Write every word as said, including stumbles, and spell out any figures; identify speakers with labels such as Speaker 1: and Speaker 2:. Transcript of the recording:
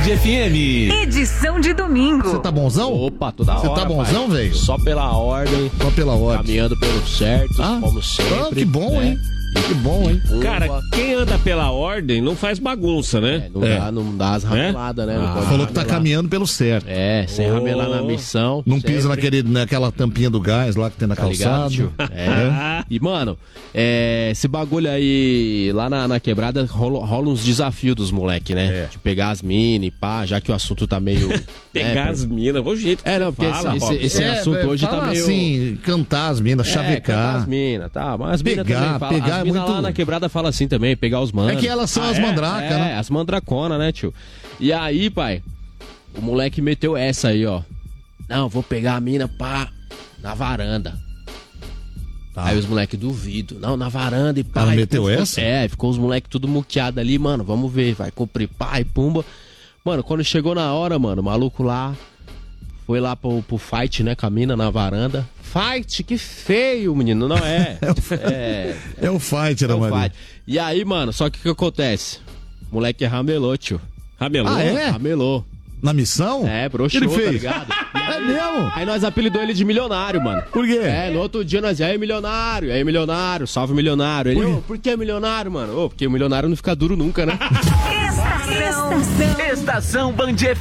Speaker 1: F M.
Speaker 2: Edição de domingo.
Speaker 3: Você tá bonzão?
Speaker 4: Opa, toda hora.
Speaker 3: Você tá bonzão, velho?
Speaker 4: Só pela ordem.
Speaker 3: Só pela ordem.
Speaker 4: Caminhando pelo certo,
Speaker 3: Ah,
Speaker 4: como sempre.
Speaker 3: ah, que bom,
Speaker 4: né?
Speaker 3: hein? Que bom, hein?
Speaker 5: Cara, quem anda pela ordem não faz bagunça, né?
Speaker 4: É, não,
Speaker 3: É.
Speaker 4: Dá, não dá as rameladas, né? Não
Speaker 5: Ah.
Speaker 4: pode
Speaker 3: Falou que tá
Speaker 4: ramelar.
Speaker 3: caminhando pelo certo.
Speaker 4: É, sem
Speaker 5: Oh.
Speaker 4: ramelar na missão.
Speaker 3: Não pisa
Speaker 4: sempre.
Speaker 3: naquele, naquela tampinha do gás lá que tem na
Speaker 4: Tá ligado,
Speaker 3: calçada.
Speaker 4: tio? É. E, mano, é, esse bagulho aí, lá na, na quebrada, rola, rola uns desafios dos moleque, né? De pegar as minas e pá, já que o assunto tá meio...
Speaker 5: Pegar
Speaker 4: né,
Speaker 5: as minas, o jeito que
Speaker 4: É, não,
Speaker 5: você
Speaker 4: porque
Speaker 5: fala,
Speaker 4: esse,
Speaker 5: Robson.
Speaker 4: esse
Speaker 3: É,
Speaker 4: assunto
Speaker 3: é,
Speaker 4: hoje
Speaker 3: fala
Speaker 4: tá meio...
Speaker 3: assim, cantar as minas,
Speaker 4: É, cantar
Speaker 3: chavecar.
Speaker 4: as minas, tá? Mas as minas
Speaker 3: Pegar,
Speaker 4: também falam.
Speaker 3: pegar
Speaker 4: as
Speaker 3: é
Speaker 4: minas
Speaker 3: muito-
Speaker 4: lá na quebrada falam assim também, pegar os manos.
Speaker 3: É que elas são
Speaker 4: Ah,
Speaker 3: as
Speaker 4: é?
Speaker 3: mandracas,
Speaker 4: É,
Speaker 3: né?
Speaker 4: as mandraconas, né, tio? E aí, pai, o moleque meteu essa aí, ó. Não, vou pegar a mina, pá, na varanda.
Speaker 3: Tá.
Speaker 4: Aí os moleques duvido. Não, na varanda e pá.
Speaker 3: Ela
Speaker 4: e
Speaker 3: meteu
Speaker 4: ficou-
Speaker 3: essa?
Speaker 4: É, ficou os moleques tudo muqueado ali, mano, vamos ver, vai cumprir pá e pumba. Mano, quando chegou na hora, mano, o maluco lá foi lá pro, pro fight, né, com a mina na varanda. Fight, que feio, menino, não é? é,
Speaker 3: É o fight,
Speaker 4: é
Speaker 3: Ana
Speaker 4: um
Speaker 3: Maria.
Speaker 4: fight. E aí, mano, só que o que acontece? O moleque ramelou, tio.
Speaker 5: Ramelou?
Speaker 3: Ah, é?
Speaker 4: Ramelou.
Speaker 3: Na missão?
Speaker 4: É, broxou,
Speaker 3: Ele
Speaker 4: tá
Speaker 3: fez?
Speaker 4: ligado?
Speaker 3: É mesmo?
Speaker 4: Aí nós apelidou ele de milionário, mano.
Speaker 3: Por quê?
Speaker 4: É, no outro dia nós, aí milionário, aí milionário, salve milionário. Ele,
Speaker 3: Por quê?
Speaker 4: ô, por que milionário, mano? Ô, porque o milionário não fica duro nunca, né?
Speaker 2: Estação.
Speaker 1: Estação Band F M.